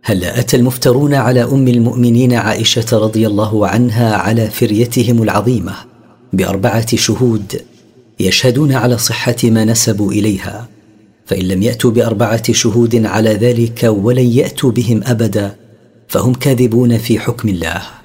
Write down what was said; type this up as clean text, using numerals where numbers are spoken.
هلا أتى المفترون على أم المؤمنين عائشة رضي الله عنها على فريتهم العظيمة ب4 شهود يشهدون على صحة ما نسبوا إليها، فإن لم يأتوا ب4 شهود على ذلك ولن يأتوا بهم أبدا فهم كاذبون في حكم الله.